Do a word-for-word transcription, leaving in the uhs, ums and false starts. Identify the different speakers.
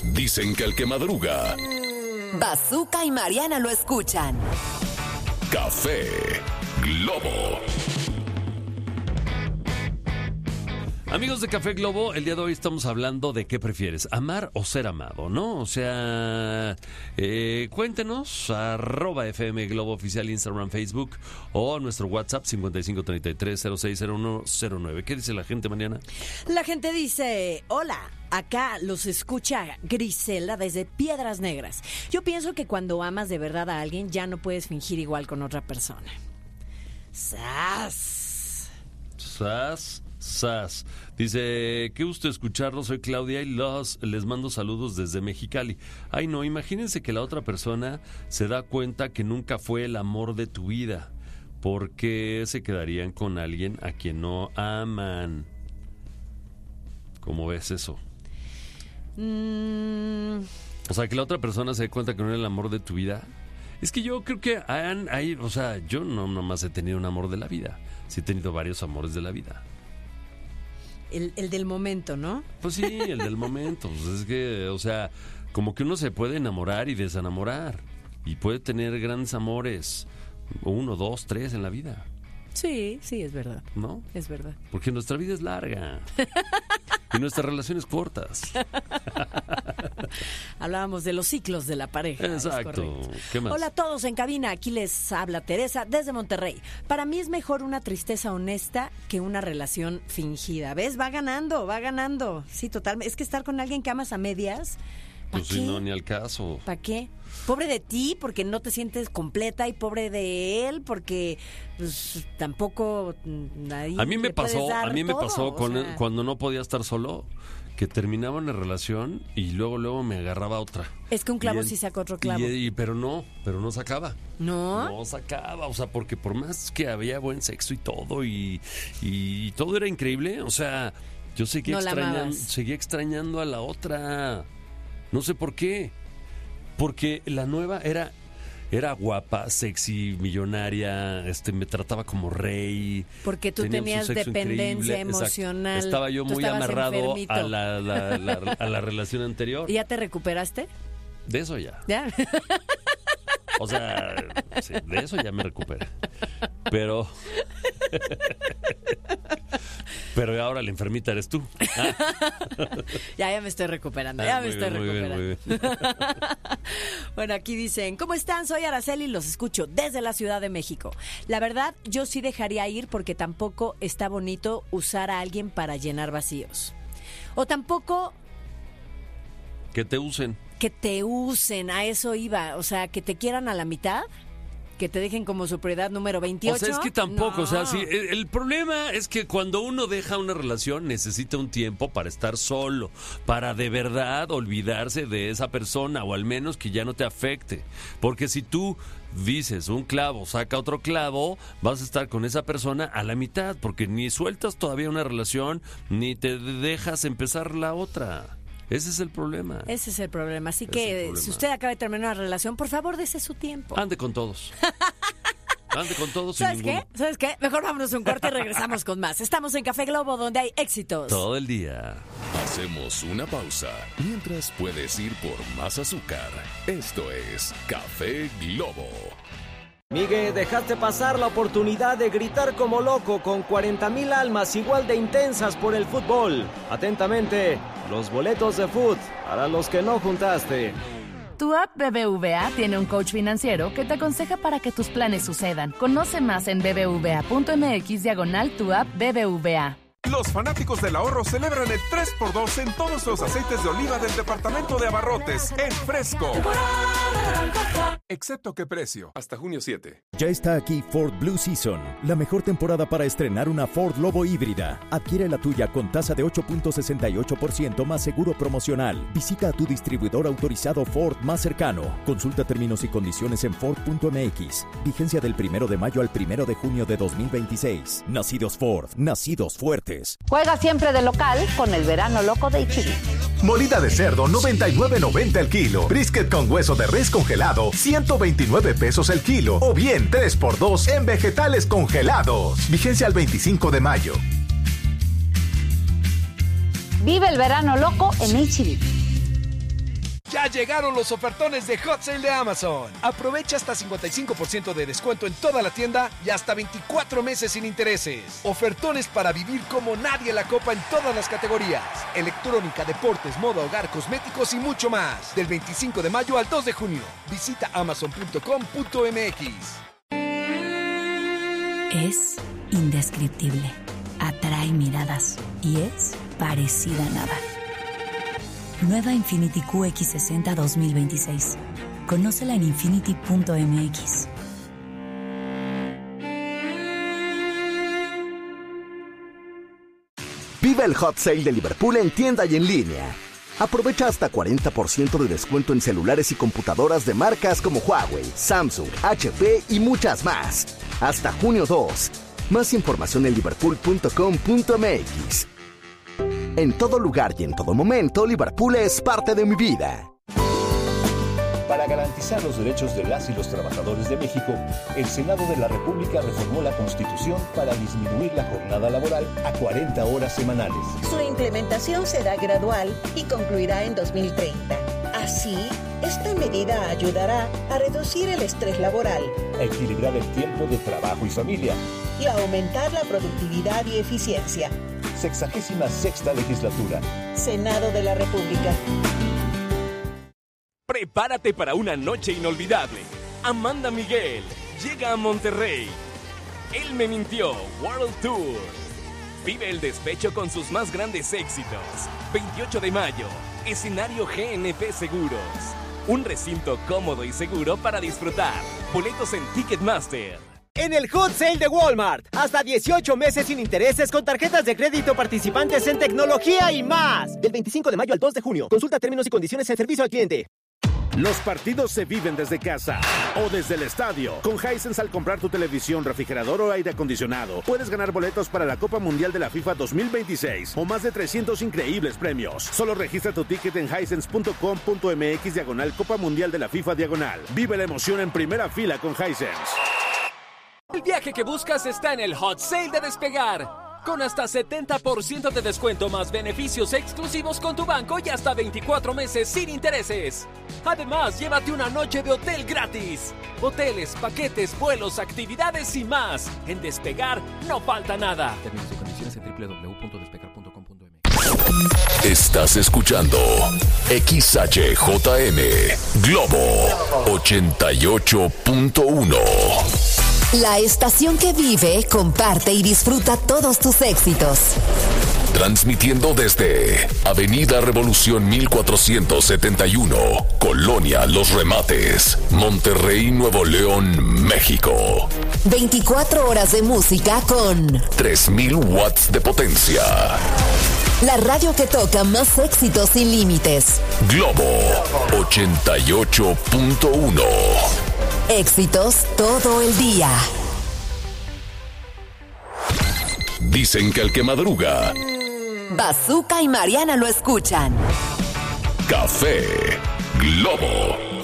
Speaker 1: Dicen que el que madruga...
Speaker 2: Bazooka y Mariana lo escuchan.
Speaker 1: Café Globo.
Speaker 3: Amigos de Café Globo, el día de hoy estamos hablando de qué prefieres, amar o ser amado, ¿no? O sea, eh, cuéntenos, arroba F M Globo Oficial, Instagram, Facebook, o nuestro WhatsApp cincuenta y cinco treinta y tres cero seis cero uno cero nueve. ¿Qué dice la gente, Mariana?
Speaker 4: La gente dice, hola, acá los escucha Grisela desde Piedras Negras. Yo pienso que cuando amas de verdad a alguien ya no puedes fingir igual con otra persona. ¡Sas!
Speaker 3: ¡Sas! Sas. Dice, qué gusto escucharlo, soy Claudia y los, les mando saludos desde Mexicali. Ay no, imagínense que la otra persona se da cuenta que nunca fue el amor de tu vida. ¿Por qué se quedarían con alguien a quien no aman? ¿Cómo ves eso?
Speaker 4: Mm.
Speaker 3: O sea, que la otra persona se dé cuenta que no era el amor de tu vida. Es que yo creo que hay, hay o sea, yo no nomás he tenido un amor de la vida. Sí he tenido varios amores de la vida.
Speaker 4: El, el del momento, ¿no?
Speaker 3: Pues sí, el del momento. Pues es que, o sea, como que uno se puede enamorar y desenamorar. Y puede tener grandes amores. Uno, dos, tres en la vida.
Speaker 4: Sí, sí, es verdad.
Speaker 3: ¿No?
Speaker 4: Es verdad.
Speaker 3: Porque nuestra vida es larga. Y nuestras relaciones cortas.
Speaker 4: Hablábamos de los ciclos de la pareja.
Speaker 3: Exacto. ¿Qué más?
Speaker 4: Hola a todos en cabina, aquí les habla Teresa desde Monterrey. Para mí es mejor una tristeza honesta que una relación fingida. ¿Ves? Va ganando, va ganando. Sí, totalmente. Es que estar con alguien que amas a medias...
Speaker 3: Pues si no, ni al caso.
Speaker 4: ¿Para qué? Pobre de ti porque no te sientes completa y pobre de él porque pues, tampoco ahí
Speaker 3: a mí me pasó, a mí me
Speaker 4: todo,
Speaker 3: pasó con,
Speaker 4: sea...
Speaker 3: cuando no podía estar solo, que terminaba una relación y luego luego me agarraba otra.
Speaker 4: Es que un clavo
Speaker 3: en,
Speaker 4: sí saca otro clavo.
Speaker 3: Y, y, pero no, pero no sacaba.
Speaker 4: ¿No?
Speaker 3: No sacaba, o sea, porque por más que había buen sexo y todo y, y todo era increíble, o sea, yo seguía,
Speaker 4: no
Speaker 3: extrañando, seguía extrañando a la otra. No sé por qué. Porque la nueva era era guapa, sexy, millonaria, este me trataba como rey.
Speaker 4: Porque tú tenías dependencia emocional.
Speaker 3: Exacto. Estaba yo muy amarrado enfermito. a la, la, la, a la relación anterior.
Speaker 4: ¿Y ya te recuperaste?
Speaker 3: De eso ya.
Speaker 4: ¿Ya?
Speaker 3: O sea, sí, de eso ya me recuperé. Pero... Pero ahora la enfermita eres tú. ¿Ah?
Speaker 4: Ya, ya me estoy recuperando,
Speaker 3: ah,
Speaker 4: ya me
Speaker 3: bien,
Speaker 4: estoy
Speaker 3: muy
Speaker 4: recuperando.
Speaker 3: Bien, muy bien.
Speaker 4: Bueno, aquí dicen, ¿cómo están? Soy Araceli y los escucho desde la Ciudad de México. La verdad, yo sí dejaría ir porque tampoco está bonito usar a alguien para llenar vacíos. O tampoco...
Speaker 3: Que te usen.
Speaker 4: Que te usen, a eso iba. O sea, que te quieran a la mitad. Que te dejen como su prioridad número veintiocho.
Speaker 3: O sea, es que tampoco,
Speaker 4: no.
Speaker 3: o sea, sí, el, el problema es que cuando uno deja una relación necesita un tiempo para estar solo, para de verdad olvidarse de esa persona o al menos que ya no te afecte. Porque si tú dices un clavo, saca otro clavo, vas a estar con esa persona a la mitad porque ni sueltas todavía una relación ni te dejas empezar la otra. Ese es el problema.
Speaker 4: Ese es el problema. Así que si usted acaba de terminar una relación, por favor, dese su tiempo.
Speaker 3: Ande con todos. Ande con todos.
Speaker 4: ¿Sabes qué? ¿Sabes qué? Mejor vámonos un corte y regresamos con más. Estamos en Café Globo, donde hay éxitos.
Speaker 3: Todo el día.
Speaker 1: Hacemos una pausa. Mientras puedes ir por más azúcar. Esto es Café Globo.
Speaker 5: Migue, dejaste pasar la oportunidad de gritar como loco con cuarenta mil almas igual de intensas por el fútbol. Atentamente, los boletos de fut para los que no juntaste.
Speaker 6: Tu app B B V A tiene un coach financiero que te aconseja para que tus planes sucedan. Conoce más en bbva.mx diagonal tu app B B V A.
Speaker 7: Los fanáticos del ahorro celebran el tres por dos en todos los aceites de oliva del departamento de abarrotes en Fresco. Excepto qué precio, hasta junio siete.
Speaker 8: Ya está aquí Ford Blue Season, la mejor temporada para estrenar una Ford Lobo híbrida. Adquiere la tuya con tasa de ocho punto sesenta y ocho por ciento más seguro promocional. Visita a tu distribuidor autorizado Ford más cercano. Consulta términos y condiciones en Ford punto M X. Vigencia del primero de mayo al primero de junio de dos mil veintiséis. Nacidos Ford, nacidos fuertes.
Speaker 9: Juega siempre de local con el verano loco de H E B.
Speaker 10: Molida de cerdo, noventa y nueve noventa el kilo. Brisket con hueso de res congelado, ciento veintinueve pesos el kilo. O bien tres por dos en vegetales congelados. Vigencia al veinticinco de mayo.
Speaker 9: Vive el verano loco en H E B.
Speaker 11: Ya llegaron los ofertones de Hot Sale de Amazon. Aprovecha hasta cincuenta y cinco por ciento de descuento en toda la tienda y hasta veinticuatro meses sin intereses. Ofertones para vivir como nadie la copa en todas las categorías. Electrónica, deportes, moda, hogar, cosméticos y mucho más. Del veinticinco de mayo al dos de junio. Visita amazon punto com punto m x.
Speaker 12: Es indescriptible. Atrae miradas y es parecida a nada. Nueva Infiniti Q X sesenta dos mil veintiséis. Conócela en infiniti punto m x.
Speaker 13: Vive el Hot Sale de Liverpool en tienda y en línea. Aprovecha hasta cuarenta por ciento de descuento en celulares y computadoras de marcas como Huawei, Samsung, H P y muchas más. Hasta junio dos. Más información en liverpool punto com punto m x. En todo lugar y en todo momento, Liverpool es parte de mi vida.
Speaker 14: Para garantizar los derechos de las y los trabajadores de México, el Senado de la República reformó la Constitución para disminuir la jornada laboral a cuarenta horas semanales.
Speaker 15: Su implementación será gradual y concluirá en dos mil treinta. Así, esta medida ayudará a reducir el estrés laboral,
Speaker 14: a equilibrar el tiempo de trabajo y familia
Speaker 15: y a aumentar la productividad y eficiencia.
Speaker 14: Sexagésima sexta legislatura.
Speaker 15: Senado de la República.
Speaker 16: Prepárate para una noche inolvidable. Amanda Miguel llega a Monterrey. Él me mintió, World Tour. Vive el despecho con sus más grandes éxitos. veintiocho de mayo, escenario G N P Seguros. Un recinto cómodo y seguro para disfrutar. Boletos en Ticketmaster.
Speaker 5: En el Hot Sale de Walmart, hasta dieciocho meses sin intereses con tarjetas de crédito participantes en tecnología y más. Del veinticinco de mayo al dos de junio. Consulta términos y condiciones en servicio al cliente.
Speaker 17: Los partidos se viven desde casa o desde el estadio. Con Hisense, al comprar tu televisión, refrigerador o aire acondicionado, puedes ganar boletos para la Copa Mundial de la FIFA dos mil veintiséis o más de trescientos increíbles premios. Solo registra tu ticket en hisense punto com punto m x diagonal Copa Mundial de la FIFA diagonal. Vive la emoción en primera fila con Hisense.
Speaker 18: El viaje que buscas está en el Hot Sale de Despegar. Con hasta setenta por ciento de descuento más beneficios exclusivos con tu banco y hasta veinticuatro meses sin intereses. Además, llévate una noche de hotel gratis. Hoteles, paquetes, vuelos, actividades y más. En Despegar no falta nada. Términos y condiciones en doble u doble u doble u punto despegar punto com punto m x.
Speaker 1: Estás escuchando X H J M Globo ochenta y ocho punto uno.
Speaker 2: La estación que vive, comparte y disfruta todos tus éxitos.
Speaker 1: Transmitiendo desde Avenida Revolución mil cuatrocientos setenta y uno, Colonia Los Remates, Monterrey, Nuevo León, México.
Speaker 2: veinticuatro horas de música con
Speaker 1: tres mil watts de potencia.
Speaker 2: La radio que toca más éxitos sin límites.
Speaker 1: Globo ochenta y ocho punto uno.
Speaker 2: Éxitos todo el día.
Speaker 1: Dicen que el que madruga,
Speaker 2: Bazooka y Mariana lo escuchan.
Speaker 1: Café Globo.